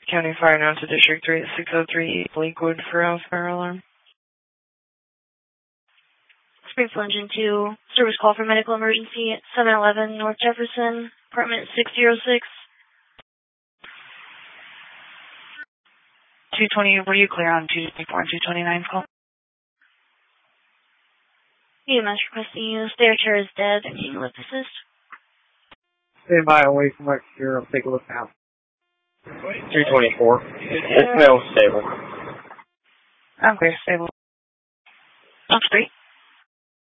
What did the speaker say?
County Fire now to District 3 at 603 Lakewood for a fire alarm. Springfield Engine 2, service call for medical emergency at 711 North Jefferson, apartment 606. 220, were you clear on 224 and 229 call? EMS requesting you. Stair is dead. Need lift assist. Stand by away from exterior. I'll take a look now. 224. It's no stable. I'm clear, stable. That's great.